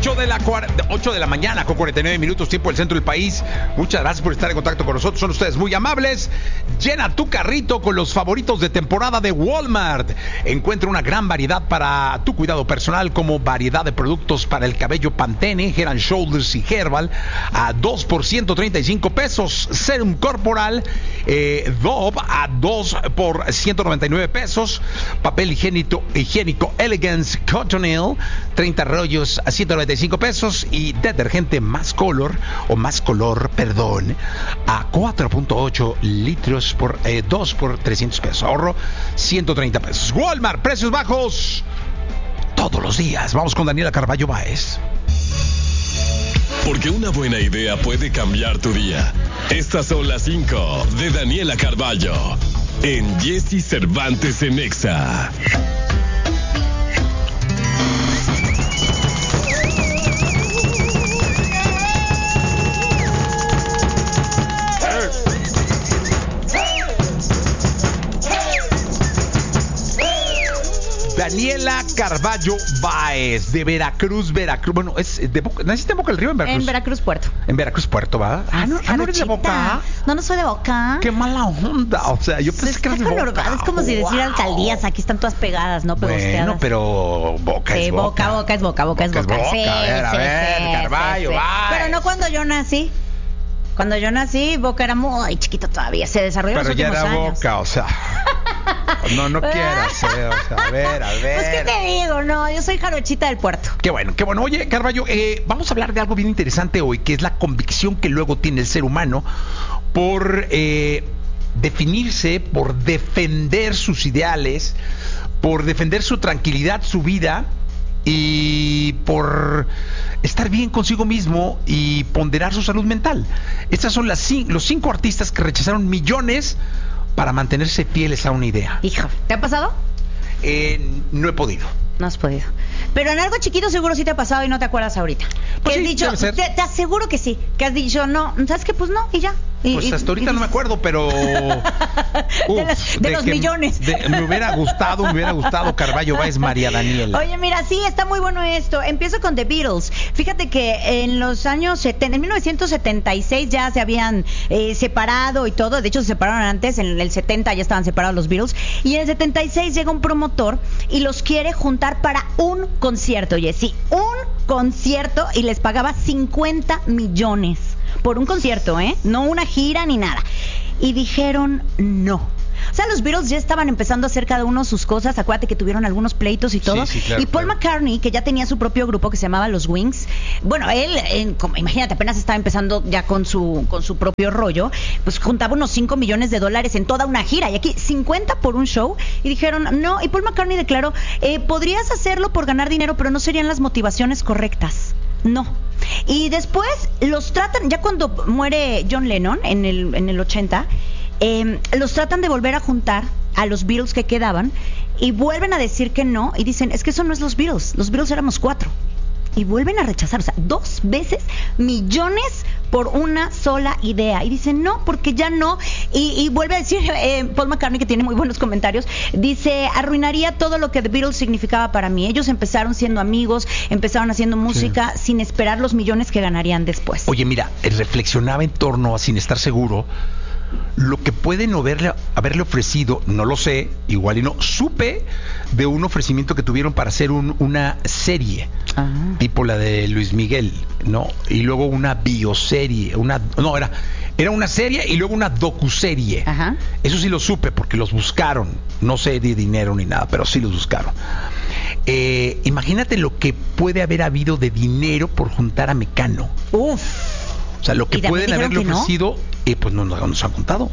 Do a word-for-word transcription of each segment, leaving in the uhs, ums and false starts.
ocho de la, ocho de la mañana con cuarenta y nueve minutos, tiempo del centro del país. Muchas gracias por estar en contacto con nosotros. Son ustedes muy amables. Llena tu carrito con los favoritos de temporada de Walmart. Encuentra una gran variedad para tu cuidado personal, como variedad de productos para el cabello Pantene, Head and Shoulders y Herbal a dos por ciento treinta y cinco pesos. Serum corporal eh, Dove a dos por ciento noventa y nueve pesos. Papel higiénico, higiénico Elegance Cottonelle, treinta rollos a ciento noventa y cinco pesos. Y detergente Más Color o Más Color, perdón, a cuatro punto ocho litros por eh, dos por trescientos pesos. Ahorro ciento treinta pesos. Walmart, precios bajos todos los días. Vamos con Daniela Carballo Báez. Porque una buena idea puede cambiar tu día. Estas son las cinco de Daniela Carballo en Jesse Cervantes en Exa. Daniela Carballo Báez, de Veracruz, Veracruz. Bueno, es de Boca. ¿Naciste en Boca del Río o en Veracruz? En Veracruz Puerto. En Veracruz Puerto, ¿va? Ah, no, ah, ¿no eres de Boca? No, no soy de Boca. Qué mala onda. O sea, yo pensé que eras de Boca. Es como si decir wow. Alcaldías, aquí están todas pegadas, ¿no? Bueno, pero Boca sí, es Boca. Boca, Boca es Boca, Boca es Boca. Boca, es Boca. Sí, a ver, a sí, ver, sí, Carballo, sí, sí. Báez. Pero no cuando yo nací. Cuando yo nací, Boca era muy chiquito todavía. Se desarrolló en los últimos años. Pero ya era Boca, o sea... No, no quieras, eh, o sea, a ver, a ver. Pues, ¿qué te digo? No, yo soy jarochita del puerto. Qué bueno, qué bueno. Oye, Carballo, eh, vamos a hablar de algo bien interesante hoy, que es la convicción que luego tiene el ser humano por eh, definirse, por defender sus ideales, por defender su tranquilidad, su vida, y por estar bien consigo mismo y ponderar su salud mental. Estas son las los cinco artistas que rechazaron millones para mantenerse fieles a una idea. Hijo, ¿te ha pasado? Eh, no he podido. No has podido. Pero en algo chiquito seguro sí te ha pasado y no te acuerdas ahorita. Pues que sí, has dicho, te, te aseguro que sí. Que has dicho, no, ¿sabes qué? Pues no, y ya. Y, pues hasta y, ahorita y, no me acuerdo, pero... Uf, de, las, de, de los millones. De, me hubiera gustado, me hubiera gustado Carballo Báez, María Daniela. Oye, mira, sí, está muy bueno esto. Empiezo con The Beatles. Fíjate que en los años setenta, en mil novecientos setenta y seis ya se habían eh, separado y todo. De hecho, se separaron antes. En el setenta ya estaban separados los Beatles. Y en el setenta y seis llega un promotor y los quiere juntar para un concierto. Oye, sí, un concierto, y les pagaba cincuenta millones. Por un concierto, ¿eh? No una gira ni nada. Y dijeron no. O sea, los Beatles ya estaban empezando a hacer cada uno sus cosas. Acuérdate que tuvieron algunos pleitos y todo. Sí, sí, claro, y Paul claro. McCartney, que ya tenía su propio grupo que se llamaba Los Wings. Bueno, él, eh, como, imagínate, apenas estaba empezando ya con su con su propio rollo. Pues juntaba unos cinco millones de dólares en toda una gira. Y aquí cincuenta por un show. Y dijeron no. Y Paul McCartney declaró, eh, podrías hacerlo por ganar dinero, pero no serían las motivaciones correctas. No. Y después los tratan, ya cuando muere John Lennon en el, en el ochenta, eh, los tratan de volver a juntar a los Beatles que quedaban y vuelven a decir que no, y dicen, es que eso no es los Beatles, los Beatles éramos cuatro. Y vuelven a rechazar, o sea, dos veces millones por una sola idea. Y dicen, no, porque ya no. Y, y vuelve a decir eh, Paul McCartney, que tiene muy buenos comentarios, dice, arruinaría todo lo que The Beatles significaba para mí. Ellos empezaron siendo amigos, empezaron haciendo música, sí, sin esperar los millones que ganarían después. Oye, mira, reflexionaba en torno a, sin estar seguro, lo que pueden haberle, haberle ofrecido, no lo sé, igual y no, supe de un ofrecimiento que tuvieron para hacer un, una serie, ah. tipo la de Luis Miguel, ¿no? Y luego una bioserie, una, no, era, era una serie y luego una docuserie. Ajá. Eso sí lo supe porque los buscaron, no sé de dinero ni nada, pero sí los buscaron. Eh, imagínate lo que puede haber habido de dinero por juntar a Mecano. Uf. O sea, lo que pueden haberle ofrecido, no? eh, pues no, no nos han contado.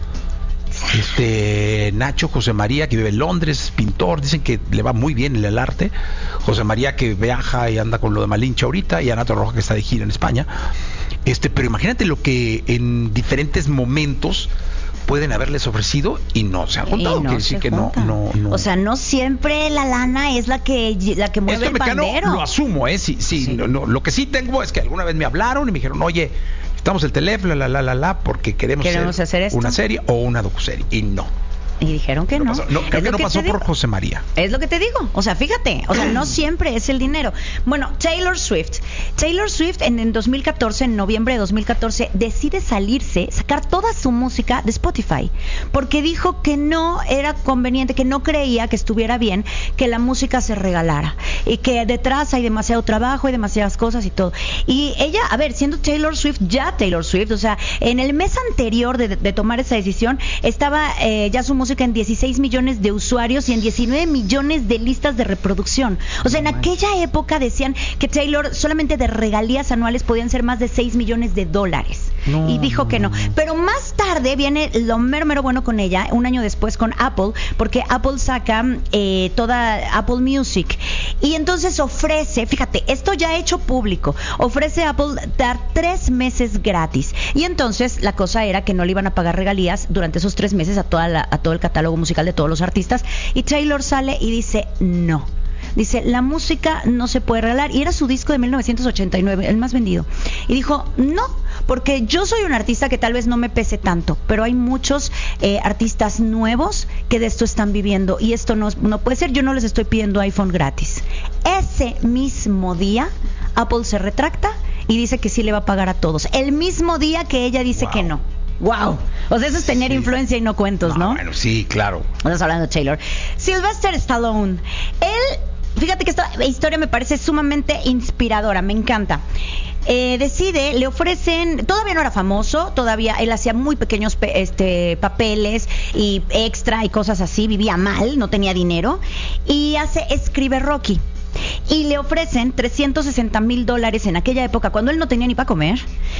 Este Nacho José María, que vive en Londres, es pintor, dicen que le va muy bien en el arte. José María, que viaja y anda con lo de Malinche ahorita, y Anato Roja, que está de gira en España. Este, pero imagínate lo que en diferentes momentos pueden haberles ofrecido y no se han juntado. No Quiere decir que no, no, no. O sea, no siempre la lana es la que la que mueve Esto el bandero. Lo asumo, ¿eh? Sí, sí. sí. No, no, lo que sí tengo es que alguna vez me hablaron y me dijeron, oye, estamos el teléfono, la, la, la, la, porque queremos, ¿Queremos hacer, hacer esto? Una serie o una docuserie. Y no. Y dijeron que no. No, pasó, no creo Es que lo no pasó te por digo. José María. Es lo que te digo. O sea, fíjate. O sea, no siempre es el dinero. Bueno, Taylor Swift. Taylor Swift en, en dos mil catorce, en noviembre de dos mil catorce, decide salirse, sacar toda su música de Spotify. Porque dijo que no era conveniente, que no creía que estuviera bien que la música se regalara. Y que detrás hay demasiado trabajo y demasiadas cosas y todo. Y ella, a ver, siendo Taylor Swift, ya Taylor Swift, o sea, en el mes anterior de, de tomar esa decisión, estaba eh, ya su música en dieciséis millones de usuarios y en diecinueve millones de listas de reproducción. O sea, en aquella época decían que Taylor solamente de regalías anuales podían ser más de seis millones de dólares. No, y dijo que no. Pero más tarde viene lo mero mero bueno con ella, un año después con Apple, porque Apple saca eh, toda Apple Music. Y entonces ofrece, fíjate, esto ya hecho público, ofrece a Apple dar tres meses gratis. Y entonces la cosa era que no le iban a pagar regalías durante esos tres meses a, toda la, a todo el catálogo musical de todos los artistas. Y Taylor sale y dice no. Dice, la música no se puede regalar. Y era su disco de mil novecientos ochenta y nueve, el más vendido. Y dijo, no, porque yo soy un artista que tal vez no me pese tanto, pero hay muchos eh, artistas nuevos que de esto están viviendo. Y esto no, no puede ser, yo no les estoy pidiendo iPhone gratis. Ese mismo día, Apple se retracta y dice que sí le va a pagar a todos. El mismo día que ella dice wow. que no. Wow. O sea, eso es tener sí. influencia y no cuentos, ¿no? ¿no? Bueno, sí, claro. Estás hablando de Taylor. Sylvester Stallone. Él, fíjate que esta historia me parece sumamente inspiradora, me encanta. Eh, decide, le ofrecen, todavía no era famoso, todavía él hacía muy pequeños pe, este, papeles y extra y cosas así, vivía mal, no tenía dinero, y hace, escribe Rocky. Y le ofrecen trescientos sesenta mil dólares en aquella época, cuando él no tenía ni para comer,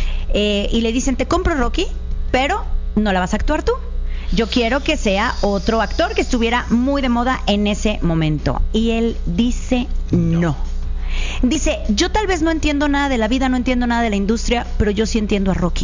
eh, y le dicen, te compro Rocky, pero no la vas a actuar tú. Yo quiero que sea otro actor que estuviera muy de moda en ese momento. Y él dice no. no. Dice, yo tal vez no entiendo nada de la vida, no entiendo nada de la industria, pero yo sí entiendo a Rocky.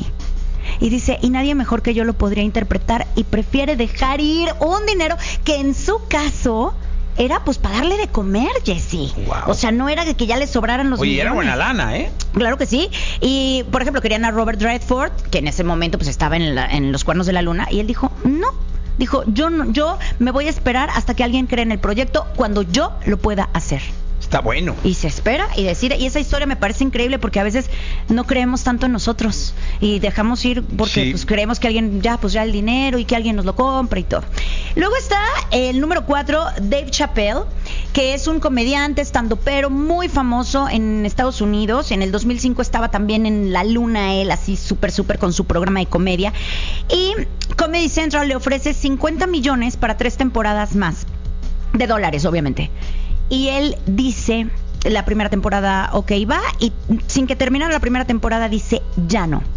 Y dice, y nadie mejor que yo lo podría interpretar, y prefiere dejar ir un dinero que en su caso era pues para darle de comer, Jessy. Wow. O sea, no era de que ya le sobraran los Oye, millones. Era buena lana, ¿eh? Claro que sí. Y, por ejemplo, querían a Robert Redford, que en ese momento pues estaba en, la, en los cuernos de la luna, y él dijo, no. Dijo, yo, no, yo me voy a esperar hasta que alguien cree en el proyecto cuando yo lo pueda hacer. Está bueno. Y se espera y decide. Y esa historia me parece increíble porque a veces no creemos tanto en nosotros y dejamos ir porque sí. pues creemos que alguien ya, pues ya el dinero y que alguien nos lo compra y todo. Luego está el número cuatro, Dave Chappelle, que es un comediante estandopero muy famoso en Estados Unidos. En el dos mil cinco estaba también en la luna él, así súper, súper con su programa de comedia. Y Comedy Central le ofrece cincuenta millones para tres temporadas más. De dólares, obviamente. Y él dice, la primera temporada, ok, va, y sin que terminara la primera temporada dice, ya no.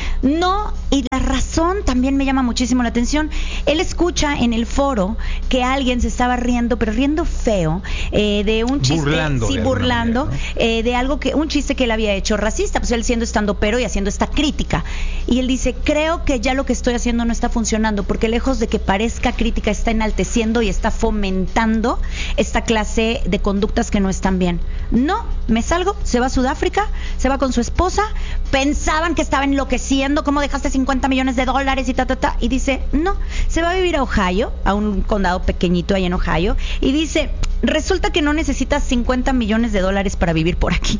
No, y la razón también me llama muchísimo la atención. Él escucha en el foro que alguien se estaba riendo, pero riendo feo, eh, de un chiste, burlando, sí, de burlando, manera, ¿no? eh, de algo que, un chiste que él había hecho racista, pues él siendo estandopero y haciendo esta crítica. Y él dice, creo que ya lo que estoy haciendo no está funcionando, porque lejos de que parezca crítica, está enalteciendo y está fomentando esta clase de conductas que no están bien. No, me salgo, se va a Sudáfrica, se va con su esposa, pensaban que estaba enloqueciendo, cómo dejaste cincuenta millones de dólares y ta, ta, ta, y dice, no, se va a vivir a Ohio, a un condado pequeñito ahí en Ohio, y dice, resulta que no necesitas cincuenta millones de dólares para vivir por aquí.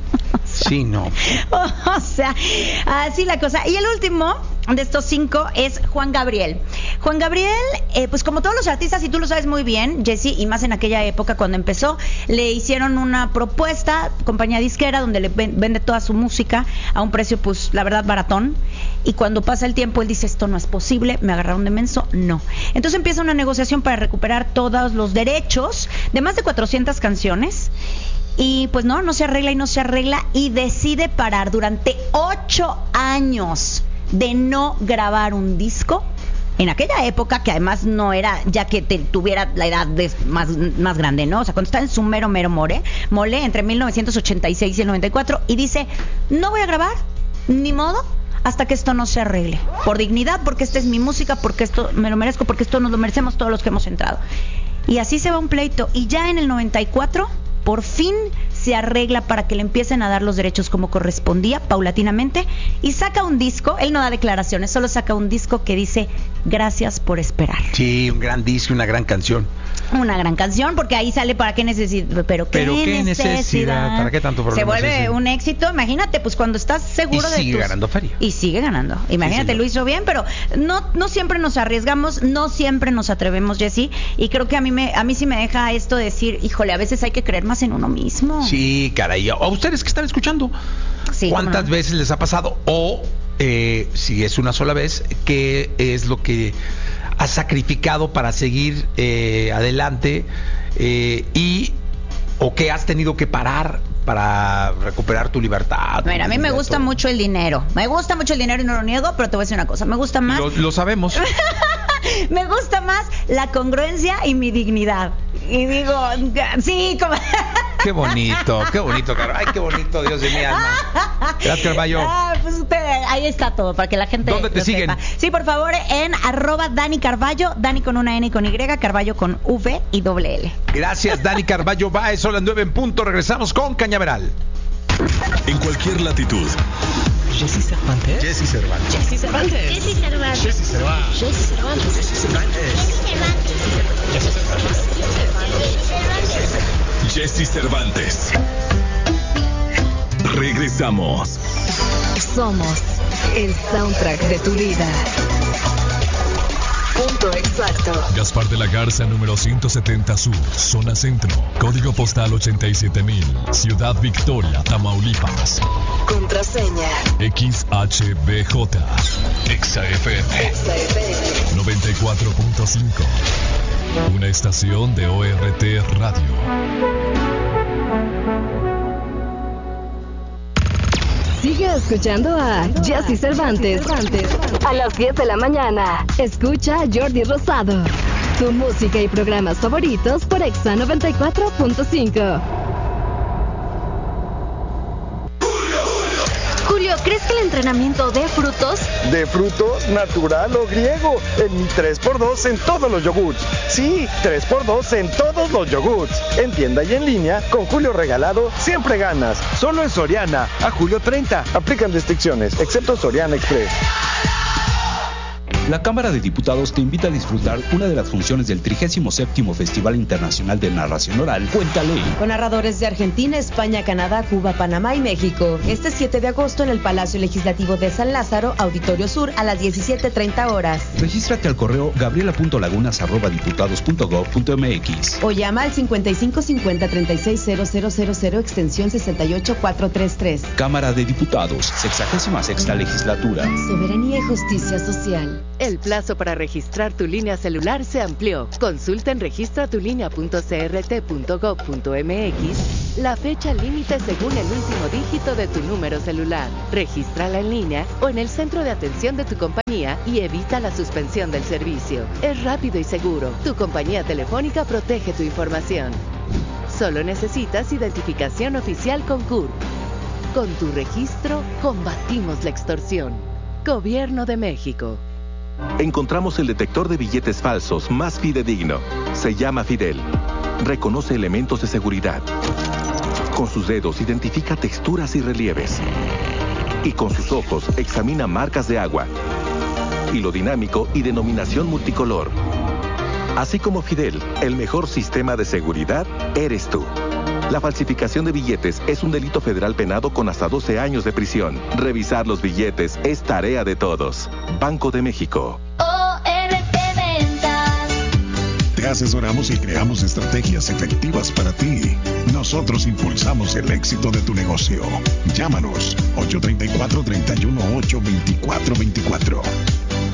Sí, no. O sea, así la cosa. Y el último de estos cinco es Juan Gabriel. Juan Gabriel, eh, pues como todos los artistas, y tú lo sabes muy bien, Jessy, y más en aquella época cuando empezó, le hicieron una propuesta, compañía disquera, donde le vende toda su música a un precio, pues, la verdad, baratón. Y cuando pasa el tiempo, él dice, esto no es posible, me agarraron de menso, no. Entonces empieza una negociación para recuperar todos los derechos de más de cuatrocientas canciones. Y pues no, no se arregla y no se arregla y decide parar durante ocho años de no grabar un disco. En aquella época, que además no era ya que te, tuviera la edad de, más, más grande, ¿no? O sea, cuando está en su mero, mero more, mole, entre mil novecientos ochenta y seis y el noventa y cuatro, y dice, no voy a grabar, ni modo, hasta que esto no se arregle. Por dignidad, porque esta es mi música, porque esto me lo merezco, porque esto nos lo merecemos todos los que hemos entrado. Y así se va un pleito. Y ya en el noventa y cuatro... por fin se arregla para que le empiecen a dar los derechos como correspondía, paulatinamente, y saca un disco. Él no da declaraciones, solo saca un disco que dice Gracias por esperar. Sí, un gran disco, una gran canción. Una gran canción, porque ahí sale para qué necesidad, pero qué, pero qué necesidad? necesidad, ¿para qué tanto problema? Se vuelve ese? un éxito, imagínate, pues cuando estás seguro y de sigue tus... ganando feria. Y sigue ganando. Imagínate, sí, lo hizo bien, pero no no siempre nos arriesgamos, no siempre nos atrevemos, Jessy, y creo que a mí me a mí sí me deja esto decir, híjole, a veces hay que creer más en uno mismo. Sí, caray. A ustedes que están escuchando, Sí, ¿cuántas ¿cómo no? veces les ha pasado? O eh, si es una sola vez, ¿qué es lo que has sacrificado para seguir eh, adelante? Eh, y o qué has tenido que parar para recuperar tu libertad. Mira, a mí me gusta todo. mucho el dinero. Me gusta mucho el dinero y no lo niego, pero te voy a decir una cosa. Me gusta más. Lo, lo sabemos. Me gusta más la congruencia y mi dignidad. Y digo, sí, como... Qué bonito, qué bonito, Carvalho. Ay, qué bonito, Dios de mi alma. Gracias, Carvalho. Ah, pues usted, ahí está todo, para que la gente ¿Dónde te lo siguen? sepa. Sí, por favor, en arroba Dani Carvalho, Dani con una N y con Y, Carvalho con V y doble L. Gracias, Dani Carvalho. Va, son las nueve en punto. Regresamos con Cañaveral. En cualquier latitud. Jessy Cervantes. Jessy Cervantes. Jessy Cervantes. Jessy Cervantes. Jessy Cervantes. Jessy Cervantes. Jessy Cervantes. Jessy Cervantes. Jessy Cervantes. Regresamos. Somos el soundtrack de tu vida. Punto exacto. Gaspar de la Garza, número ciento setenta Sur, zona centro. Código postal ochenta y siete mil. Ciudad Victoria, Tamaulipas. Contraseña. X H B J. Exa F M. Exa F M. noventa y cuatro punto cinco. Una estación de O R T Radio. Sigue escuchando a Jessy Cervantes. A las diez de la mañana. Escucha a Jordi Rosado. Tu música y programas favoritos por Exa noventa y cuatro punto cinco. Julio, ¿crees que el entrenamiento dé frutos? De frutos, natural o griego. En mi tres por dos en todos los yogurts. Sí, tres por dos en todos los yogurts. En tienda y en línea, con Julio regalado, siempre ganas. Solo en Soriana, a julio treinta. Aplican restricciones, excepto Soriana Express. La Cámara de Diputados te invita a disfrutar una de las funciones del trigésimo séptimo Festival Internacional de Narración Oral, Cuéntale. Con narradores de Argentina, España, Canadá, Cuba, Panamá y México. Este siete de agosto en el Palacio Legislativo de San Lázaro, Auditorio Sur, a las diecisiete treinta horas. Regístrate al correo gabriela punto lagunas arroba diputados punto gob punto mx. O llama al cincuenta y cinco cincuenta treinta y seis cero cero cero cero extensión sesenta y ocho cuatrocientos treinta y tres. Cámara de Diputados, sexagésima sexta legislatura. Soberanía y justicia social. El plazo para registrar tu línea celular se amplió. Consulta en registra tu línea punto c r t punto gob punto m x la fecha límite según el último dígito de tu número celular. Regístrala en línea o en el centro de atención de tu compañía y evita la suspensión del servicio. Es rápido y seguro. Tu compañía telefónica protege tu información. Solo necesitas identificación oficial con C U R. Con tu registro, combatimos la extorsión. Gobierno de México. Encontramos el detector de billetes falsos más fidedigno. Se llama Fidel. Reconoce elementos de seguridad. Con sus dedos identifica texturas y relieves. Y con sus ojos examina marcas de agua. Hilo dinámico y denominación multicolor. Así como Fidel, el mejor sistema de seguridad eres tú. La falsificación de billetes es un delito federal penado con hasta doce años de prisión. Revisar los billetes es tarea de todos. Banco de México. O R T Ventas. Te asesoramos y creamos estrategias efectivas para ti. Nosotros impulsamos el éxito de tu negocio. Llámanos ocho tres cuatro, tres uno ocho, dos cuatro dos cuatro.